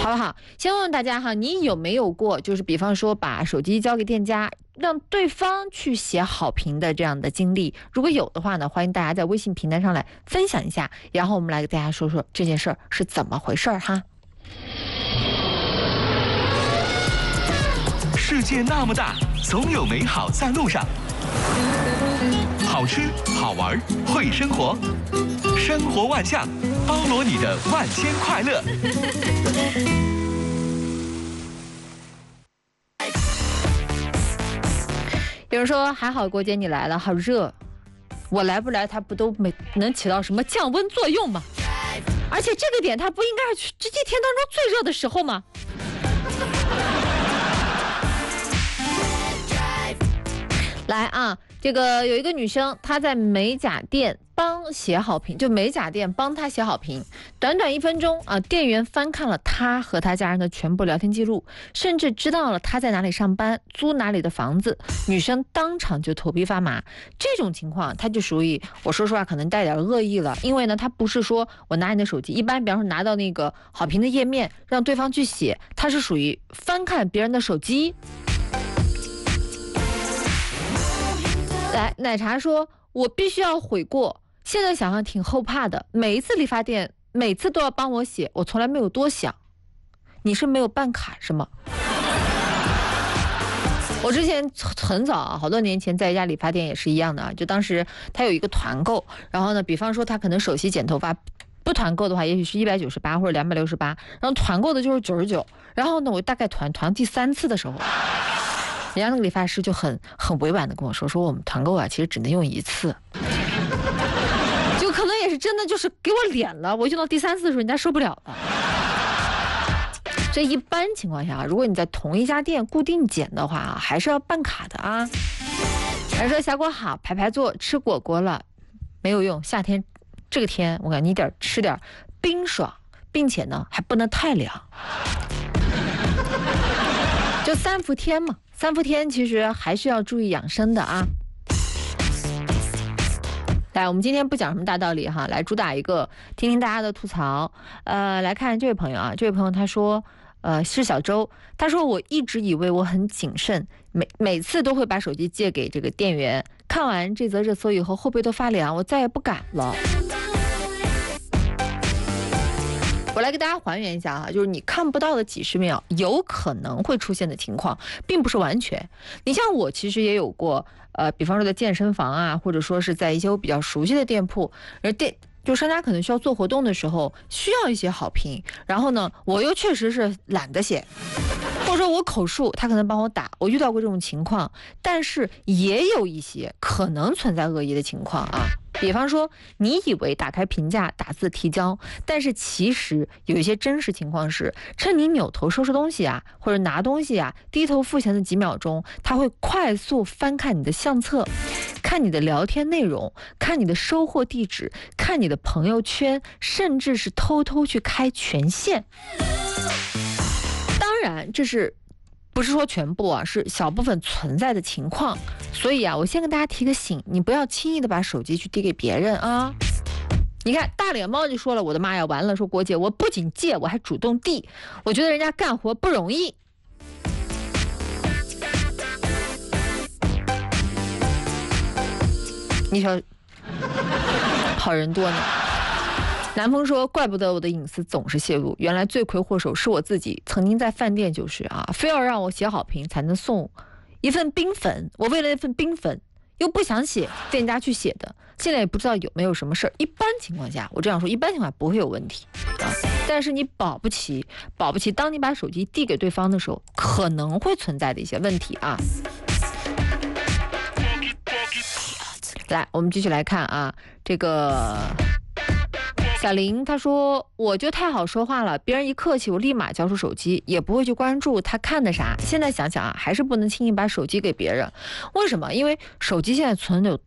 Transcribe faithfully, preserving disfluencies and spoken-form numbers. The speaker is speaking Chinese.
好不好？先问问大家哈，你有没有过就是比方说把手机交给店家，让对方去写好评的这样的经历？如果有的话呢，欢迎大家在微信平台上来分享一下，然后我们来给大家说说这件事儿是怎么回事儿哈。 世界那么大，总有美好在路上。好吃好玩会生活，生活万象，包罗你的万千快乐。 有人说还好郭姐你来了，好热。我来不来它不都没能起到什么降温作用吗？而且这个点它不应该是这一天当中最热的时候吗？来啊，这个有一个女生，她在美甲店帮写好评，就美甲店帮她写好评，短短一分钟啊，店员翻看了她和她家人的全部聊天记录，甚至知道了她在哪里上班，租哪里的房子，女生当场就头皮发麻。这种情况，她就属于我说实话可能带点恶意了，因为呢，她不是说我拿你的手机，一般比方说拿到那个好评的页面让对方去写，她是属于翻看别人的手机。来，奶茶说我必须要悔过，现在想想挺后怕的，每一次理发店每次都要帮我写，我从来没有多想。你是没有办卡是吗？我之前很早啊，好多年前在一家理发店也是一样的啊，就当时他有一个团购，然后呢比方说他可能首席剪头发，不团购的话也许是一百九十八或者两百六十八，然后团购的就是九十九，然后呢我大概团团第三次的时候，人家那个理发师就很很委婉的跟我说，说我们团购啊，其实只能用一次，就可能也是真的就是给我脸了。我用到第三次的时候，人家受不了了。所以一般情况下，如果你在同一家店固定剪的话，还是要办卡的啊。还说小果好，排排坐吃果果了，没有用。夏天这个天，我感觉你得吃点冰爽，并且呢还不能太凉。就三伏天嘛，三伏天其实还是要注意养生的啊。来，我们今天不讲什么大道理哈，来主打一个，听听大家的吐槽。呃，来看这位朋友啊，这位朋友他说，呃，是小周，他说我一直以为我很谨慎，每每次都会把手机借给这个店员，看完这则热搜以后，后背都发凉，我再也不敢了。我来给大家还原一下啊，就是你看不到的几十秒有可能会出现的情况，并不是完全。你像我其实也有过，呃，比方说在健身房啊，或者说是在一些我比较熟悉的店铺，而店就商家可能需要做活动的时候，需要一些好评，然后呢，我又确实是懒得写，或者说我口述，他可能帮我打，我遇到过这种情况，但是也有一些可能存在恶意的情况啊。比方说你以为打开评价打字提交，但是其实有一些真实情况是，趁你扭头收拾东西啊，或者拿东西啊，低头付钱的几秒钟，他会快速翻看你的相册，看你的聊天内容，看你的收货地址，看你的朋友圈，甚至是偷偷去开权限。当然这是不是说全部啊，是小部分存在的情况。所以啊，我先跟大家提个醒，你不要轻易的把手机去递给别人啊。你看大脸猫就说了，我的妈呀，完了，说国姐我不仅借，我还主动递，我觉得人家干活不容易。你说好人多呢。南风说，怪不得我的隐私总是泄露，原来罪魁祸首是我自己。曾经在饭店就是啊，非要让我写好评才能送一份冰粉，我为了那份冰粉又不想写，店家去写的，现在也不知道有没有什么事儿。一般情况下，我这样说，一般情况下不会有问题啊。但是你保不齐，保不齐，当你把手机递给对方的时候，可能会存在的一些问题啊。来，我们继续来看啊，这个小林他说，我就太好说话了，别人一客气我立马交出手机，也不会去关注他看的啥。现在想想啊，还是不能轻易把手机给别人。为什么？因为手机现在存的有